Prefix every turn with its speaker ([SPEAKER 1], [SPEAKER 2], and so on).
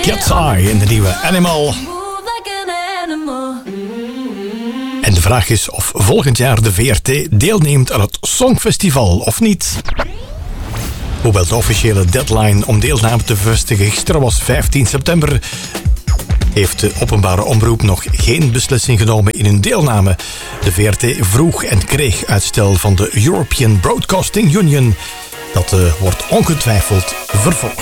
[SPEAKER 1] Cat's Eye in de nieuwe Animal. En de vraag is of volgend jaar de VRT deelneemt aan het Songfestival of niet. Hoewel de officiële deadline om deelname te bevestigen gisteren was 15 september... heeft de openbare omroep nog geen beslissing genomen in hun deelname. De VRT vroeg en kreeg uitstel van de European Broadcasting Union. Dat wordt ongetwijfeld vervolgd.